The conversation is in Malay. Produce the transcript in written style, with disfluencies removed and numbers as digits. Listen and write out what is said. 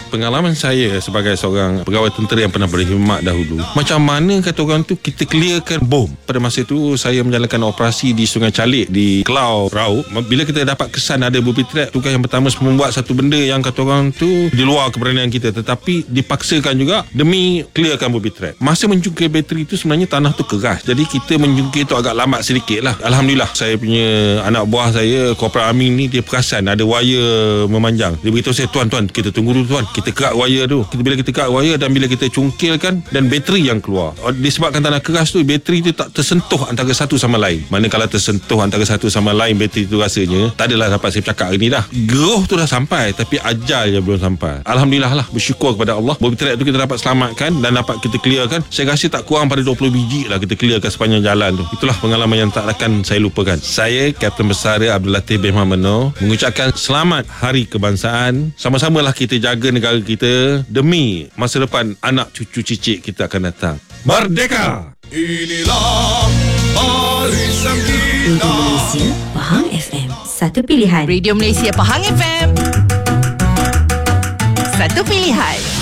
Pengalaman saya sebagai seorang pegawai tentera yang pernah berkhidmat dahulu, macam mana kata orang tu kita clearkan bom. Pada masa itu saya menjalankan operasi di Sungai Calik di Kelau Raub. Bila kita dapat kesan ada booby trap, tugas yang pertama membuat satu benda yang kata orang tu di luar keberanian kita, tetapi dipaksakan juga demi clearkan booby trap. Masa menjungkir bateri itu sebenarnya tanah tu keras, jadi kita menjungkir tu agak lambat sedikit lah. Alhamdulillah saya punya anak buah saya, Korporal Amin ni, dia perasan ada wire memanjang. Dia beritahu saya, tuan kita tunggu dulu tuan, kita kerak wire tu. Bila kita kerak wire dan bila kita cungkilkan dan bateri yang keluar, disebabkan tanah keras tu, bateri tu tak tersentuh antara satu sama lain. Manakala tersentuh antara satu sama lain, bateri tu rasanya tak adalah dapat saya bercakap hari ni dah. Geruh tu dah sampai, tapi ajal je belum sampai. Alhamdulillah lah, bersyukur kepada Allah, booby trap tu kita dapat selamatkan dan dapat kita clearkan. Saya rasa tak kurang pada 20 biji lah kita clearkan sepanjang jalan tu. Itulah pengalaman yang tak akan saya lupakan. Saya Kapten Bersara Abdul Latif bin Muhammad Noor mengucapkan selamat Hari Kebangsaan. Sama-samalah kita jaga negara kita demi masa depan anak cucu cicit kita akan datang. Merdeka! Inilah barisan kita. Radio Malaysia Pahang FM, satu pilihan. Radio Malaysia Pahang FM, satu pilihan.